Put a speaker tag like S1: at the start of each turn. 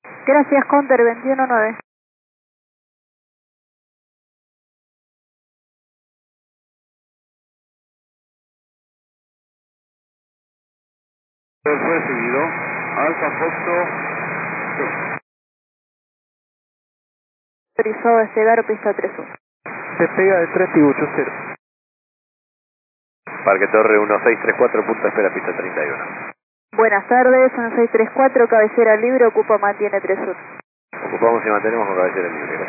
S1: Gracias, Counter 219.
S2: Recibido. Alfa Foxtrot.
S1: Autorizado a despegar pista 31.
S3: Despega de 380.
S4: Parque Torre 1634, punto espera, pista 31.
S1: Buenas tardes, 1634, cabecera libre, ocupa, mantiene 31.
S4: Ocupamos y mantenemos con cabecera libre.